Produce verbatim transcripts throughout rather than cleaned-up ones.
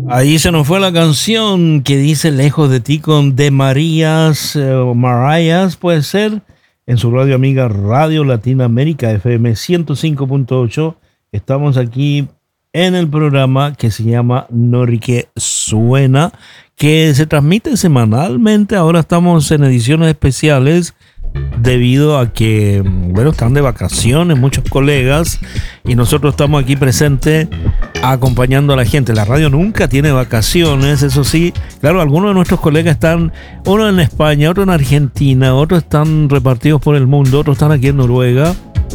Ahí se nos fue la canción que dice Lejos de ti con De Marías, eh, Marias, puede ser, en su radio amiga Radio Latinoamérica F M ciento cinco punto ocho. Estamos aquí en el programa que se llama Norique Suena, que se transmite semanalmente. Ahora estamos en ediciones especiales debido a que, bueno, están de vacaciones muchos colegas y nosotros estamos aquí presentes acompañando a la gente. La radio nunca tiene vacaciones, eso sí. Claro, algunos de nuestros colegas están, uno en España, otro en Argentina, otros están repartidos por el mundo, otros están aquí en Noruega.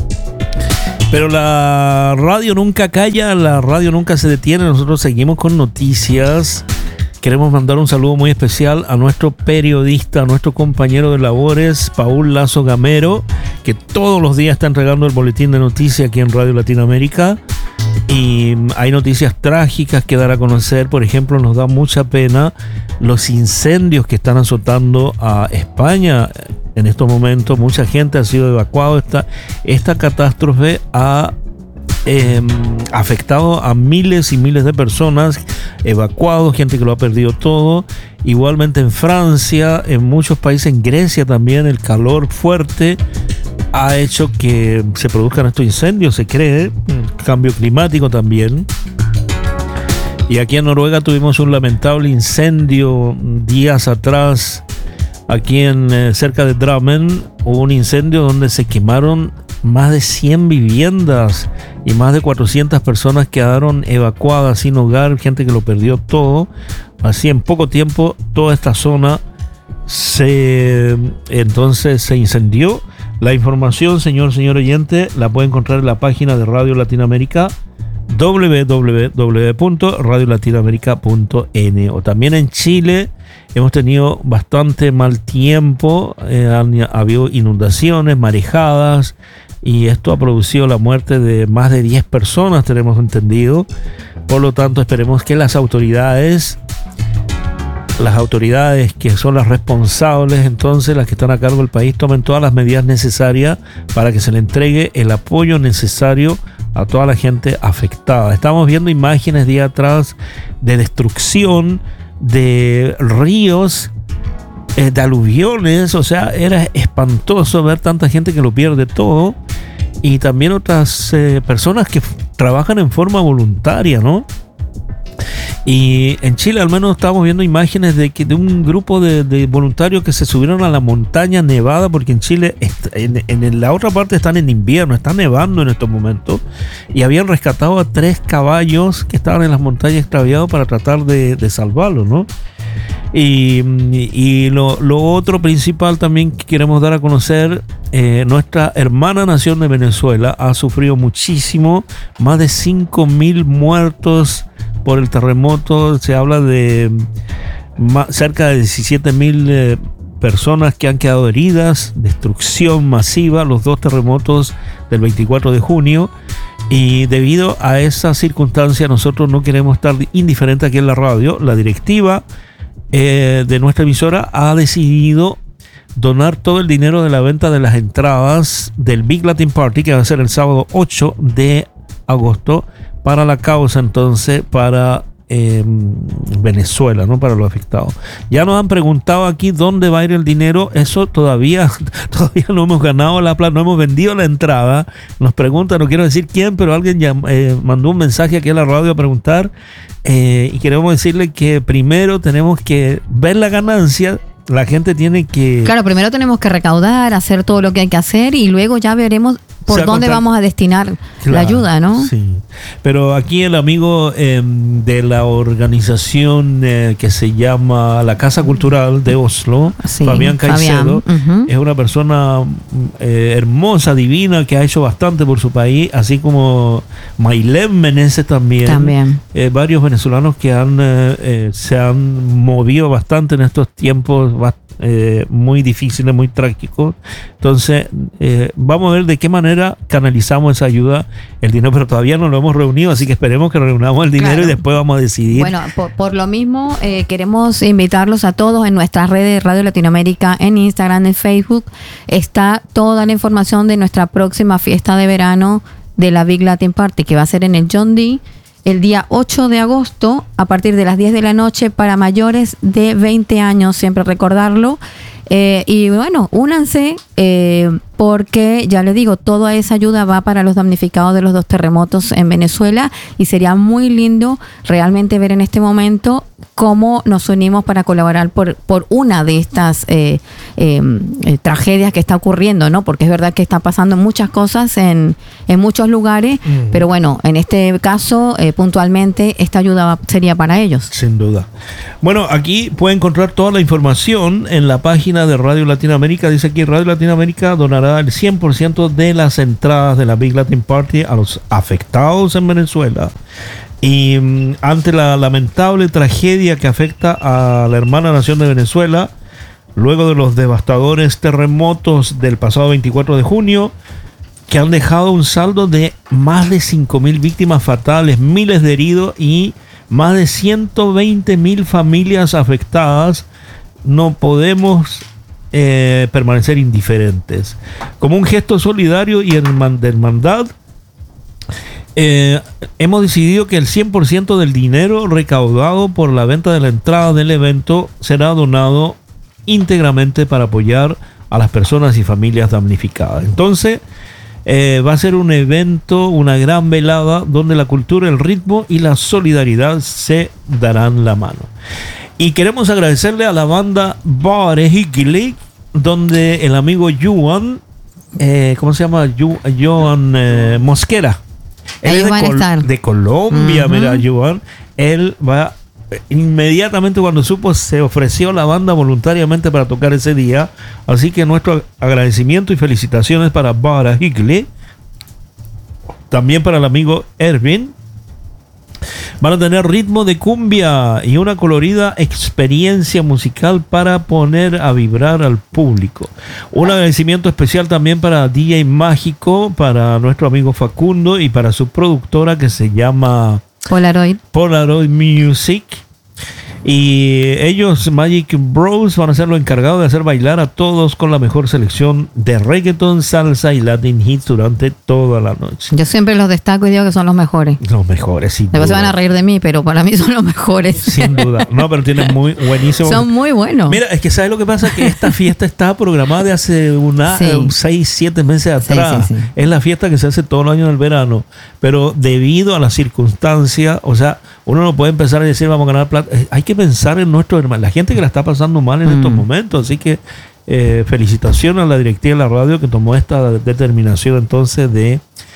Pero la radio nunca calla, la radio nunca se detiene. Nosotros seguimos con noticias. Queremos mandar un saludo muy especial a nuestro periodista, a nuestro compañero de labores, Paul Lazo Gamero, que todos los días está entregando el boletín de noticias aquí en Radio Latinoamérica. Y hay noticias trágicas que dar a conocer. Por ejemplo, nos da mucha pena los incendios que están azotando a España en estos momentos. Mucha gente ha sido evacuada. Esta, esta catástrofe ha Eh, afectado a miles y miles de personas, evacuados, gente que lo ha perdido todo. Igualmente en Francia, en muchos países, en Grecia también, el calor fuerte ha hecho que se produzcan estos incendios, se cree, cambio climático también. Y aquí en Noruega tuvimos un lamentable incendio días atrás, aquí en eh, cerca de Drammen, hubo un incendio donde se quemaron más de cien viviendas y más de cuatrocientas personas quedaron evacuadas sin hogar, gente que lo perdió todo. Así en poco tiempo toda esta zona se entonces se incendió. La información, señor, señor oyente, la puede encontrar en la página de Radio Latinoamérica, doble u doble u doble u punto radio latinoamérica punto n. O también en Chile hemos tenido bastante mal tiempo, eh, han habido inundaciones, marejadas, y esto ha producido la muerte de más de diez personas, tenemos entendido. Por lo tanto, esperemos que las autoridades, las autoridades que son las responsables, entonces las que están a cargo del país, tomen todas las medidas necesarias para que se le entregue el apoyo necesario a toda la gente afectada. Estamos viendo imágenes día atrás de destrucción de ríos, eh, de aluviones. O sea, era espantoso ver tanta gente que lo pierde todo, y también otras eh, personas que f- trabajan en forma voluntaria, ¿no? Y en Chile al menos estamos viendo imágenes de, que, de un grupo de, de voluntarios que se subieron a la montaña nevada, porque en Chile, en, en la otra parte están en invierno, está nevando en estos momentos, y habían rescatado a tres caballos que estaban en las montañas extraviados para tratar de, de salvarlos, ¿no? Y, y lo, lo otro principal también que queremos dar a conocer, eh, nuestra hermana nación de Venezuela ha sufrido muchísimo, más de cinco mil muertos por el terremoto. Se habla de más, cerca de diecisiete mil eh, personas que han quedado heridas, destrucción masiva, los dos terremotos del veinticuatro de junio. Y debido a esa circunstancia, nosotros no queremos estar indiferentes aquí en la radio. La directiva eh, de nuestra emisora ha decidido donar todo el dinero de la venta de las entradas del Big Latin Party, que va a ser el sábado ocho de agosto, para la causa, entonces, para eh, Venezuela, ¿no? Para los afectados. Ya nos han preguntado aquí dónde va a ir el dinero. Eso todavía, todavía no hemos ganado la plata, no hemos vendido la entrada. Nos preguntan, no quiero decir quién, pero alguien ya, eh, mandó un mensaje aquí a la radio a preguntar, eh, y queremos decirle que primero tenemos que ver la ganancia. La gente tiene que... Claro, primero tenemos que recaudar, hacer todo lo que hay que hacer, y luego ya veremos por dónde contar... vamos a destinar claro, la ayuda, ¿no? Sí. Pero aquí el amigo eh, de la organización eh, que se llama la Casa Cultural de Oslo, sí, Fabián Caicedo, uh-huh. es una persona eh, hermosa, divina, que ha hecho bastante por su país, así como Maylén Meneses también. También. Eh, varios venezolanos que han eh, eh, se han movido bastante en estos tiempos Eh, muy difíciles, muy trágicos. Entonces eh, vamos a ver de qué manera canalizamos esa ayuda, el dinero, pero todavía no lo hemos reunido, así que esperemos que reunamos el dinero, claro, y después vamos a decidir. Bueno, por, por lo mismo eh, queremos invitarlos a todos en nuestras redes de Radio Latinoamérica, en Instagram, en Facebook. Está toda la información de nuestra próxima fiesta de verano de la Big Latin Party, que va a ser en el John D. el día ocho de agosto a partir de las diez de la noche para mayores de veinte años, siempre recordarlo. Eh, y bueno, únanse eh, porque ya les digo, toda esa ayuda va para los damnificados de los dos terremotos en Venezuela y sería muy lindo realmente ver en este momento cómo nos unimos para colaborar por, por una de estas eh, eh, eh, tragedias que está ocurriendo, ¿no? Porque es verdad que está pasando muchas cosas en, en muchos lugares, mm. pero bueno, en este caso, eh, puntualmente, esta ayuda sería para ellos. Sin duda. Bueno, aquí puede encontrar toda la información en la página de Radio Latinoamérica. Dice aquí, Radio Latinoamérica donará el cien por ciento de las entradas de la Big Latin Party a los afectados en Venezuela. Y um, ante la lamentable tragedia que afecta a la hermana nación de Venezuela, luego de los devastadores terremotos del pasado veinticuatro de junio, que han dejado un saldo de más de cinco mil víctimas fatales, miles de heridos y más de ciento veinte mil familias afectadas, no podemos eh, permanecer indiferentes. Como un gesto solidario y de hermandad, Eh, hemos decidido que el cien por ciento del dinero recaudado por la venta de la entrada del evento será donado íntegramente para apoyar a las personas y familias damnificadas. Entonces eh, va a ser un evento, una gran velada donde la cultura, el ritmo y la solidaridad se darán la mano. Y queremos agradecerle a la banda Bare Higli, donde el amigo Joan, eh, ¿cómo se llama? Joan eh, Mosquera. Él es de, Col- de Colombia, uh-huh. Mira, Joan. Él va, inmediatamente cuando supo, se ofreció la banda voluntariamente para tocar ese día. Así que nuestro agradecimiento y felicitaciones para Bara Higli. También para el amigo Erwin. Van a tener ritmo de cumbia y una colorida experiencia musical para poner a vibrar al público. Un agradecimiento especial también para D J Mágico, para nuestro amigo Facundo y para su productora que se llama Polaroid. Polaroid Music. Y ellos, Magic Bros, van a ser los encargados de hacer bailar a todos con la mejor selección de reggaeton, salsa y latin hits durante toda la noche. Yo siempre los destaco y digo que son los mejores. Los mejores, sin Después duda. Se van a reír de mí, pero para mí son los mejores. Sin duda. No, pero tienen muy buenísimos. Son muy buenos. Mira, es que ¿sabes lo que pasa? Que esta fiesta está programada de hace una, sí. eh, seis, siete meses atrás. Sí, sí, sí. Es la fiesta que se hace todos los años en el verano. Pero debido a las circunstancias, o sea, uno no puede empezar a decir vamos a ganar plata. Hay que pensar en nuestros hermanos, la gente que la está pasando mal en mm. estos momentos. Así que eh, felicitaciones a la directiva de la radio que tomó esta determinación entonces de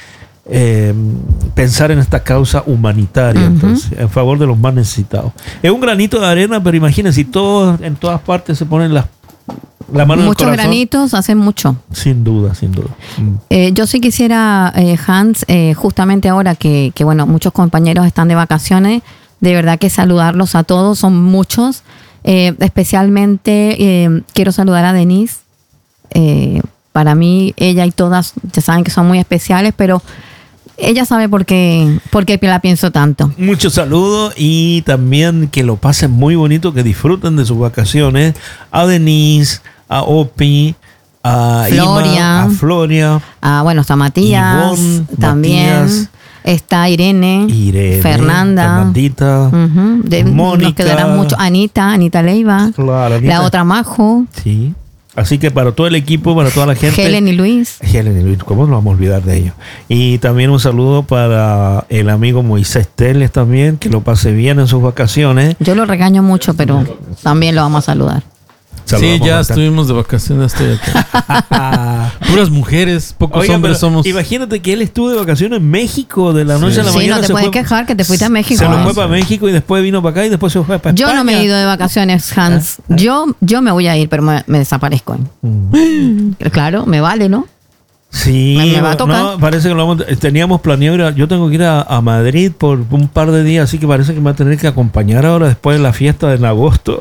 eh, pensar en esta causa humanitaria, uh-huh. entonces, en favor de los más necesitados. Es un granito de arena, pero imagínense, si todos en todas partes se ponen las la mano en el corazón. Muchos granitos hacen mucho. Sin duda, sin duda. Mm. Eh, yo sí quisiera, eh, Hans, eh, justamente ahora que, que, bueno, muchos compañeros están de vacaciones, de verdad que saludarlos a todos, son muchos. Eh, especialmente eh, quiero saludar a Denise. Eh, para mí, ella y todas, ya saben que son muy especiales, pero ella sabe por qué, por qué la pienso tanto. Muchos saludos y también que lo pasen muy bonito, que disfruten de sus vacaciones. A Denise, a Opi, a Floria, Ima, a Floria. A, bueno, está Matías, Ivonne, también. Matías, está Irene, Irene, Fernanda, Fernandita, uh-huh. de, Mónica. Nos quedarán mucho. Anita, Anita Leiva. Claro, Anita. La otra Majo. Sí. Así que para todo el equipo, para toda la gente. Helen y Luis. Helen y Luis, ¿cómo nos vamos a olvidar de ellos? Y también un saludo para el amigo Moisés Teles también, que lo pase bien en sus vacaciones. Yo lo regaño mucho, pero también lo vamos a saludar. Sí, ya estuvimos de vacaciones. Estoy acá. Puras mujeres, pocos Oiga, hombres somos. Imagínate que él estuvo de vacaciones en México de la noche sí. a la sí, mañana. Sí, no te puedes fue, quejar que te fuiste a México. Se lo fue para México y después vino para acá y después se fue para Yo España. no me he ido de vacaciones, Hans. ¿Eh? Yo, yo me voy a ir, pero me, me desaparezco. Mm. Claro, me vale, ¿no? Sí, me, me va a tocar. No, parece que lo vamos, teníamos planeado ir a, yo tengo que ir a, a Madrid por un par de días, así que parece que me va a tener que acompañar ahora después de la fiesta de en agosto.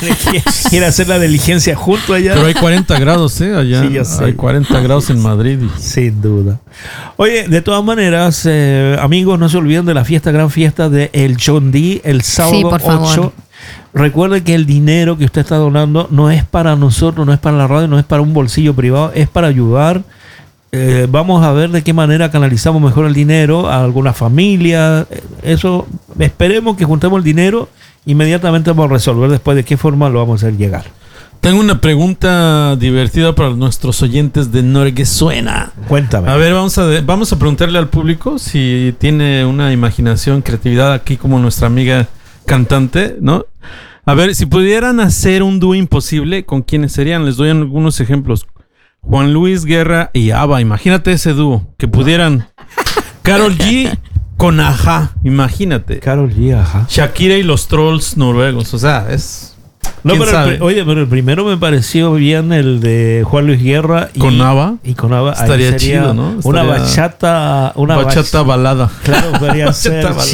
Ir a hacer la diligencia junto allá. Pero hay cuarenta grados, ¿eh? Allá sí, ya sé. Hay cuarenta grados en Madrid. Y... Sin duda. Oye, de todas maneras, eh, amigos, no se olviden de la fiesta, gran fiesta de El John D, el sábado sí, por favor. ocho. Recuerde que el dinero que usted está donando no es para nosotros, no es para la radio, no es para un bolsillo privado, es para ayudar eh, vamos a ver de qué manera canalizamos mejor el dinero a alguna familia. Eso, esperemos que juntemos el dinero, inmediatamente vamos a resolver después de qué forma lo vamos a hacer llegar. Tengo una pregunta divertida para nuestros oyentes de Norguesuena. Cuéntame. A ver, vamos a, de, vamos a preguntarle al público si tiene una imaginación, creatividad aquí como nuestra amiga cantante, ¿no? A ver, si pudieran hacer un dúo imposible, ¿con quiénes serían? Les doy algunos ejemplos. Juan Luis Guerra y ABBA. Imagínate ese dúo. Que pudieran... Karol G con Ajá. Imagínate. Karol G, Ajá. Shakira y los Trolls noruegos. O sea, es... No, pero el, oye, pero el primero me pareció bien el de Juan Luis Guerra y, con ABBA. Y con ABBA. Estaría chido, ¿no? Una Estaría bachata, una bachata bach... balada. Claro, podría ser.